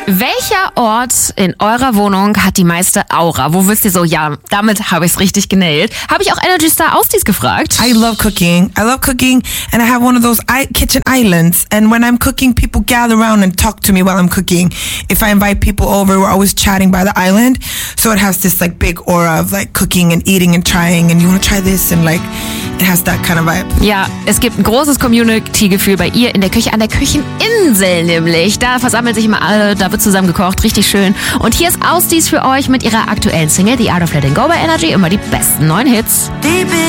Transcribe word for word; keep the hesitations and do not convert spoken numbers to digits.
Welcher Ort in eurer Wohnung hat die meiste Aura? Wo wisst ihr so, ja, damit habe ich es richtig genailt? Habe ich auch Energy Star Austis gefragt. I love cooking. I love cooking and I have one of those I- kitchen islands. And when I'm cooking, people gather around and talk to me while I'm cooking. If I invite people over, we're always chatting by the island. So it has this like big aura of like cooking and eating and trying and you want to try this and like it has that kind of vibe. Ja, es gibt ein großes Community-Gefühl bei ihr in der Küche, an der Kücheninsel nämlich. Da versammeln sich immer alle, da wird zusammen gekocht, richtig schön. Und hier ist Austis für euch mit ihrer aktuellen Single The Art of Letting Go bei Energy. Immer die besten neuen Hits.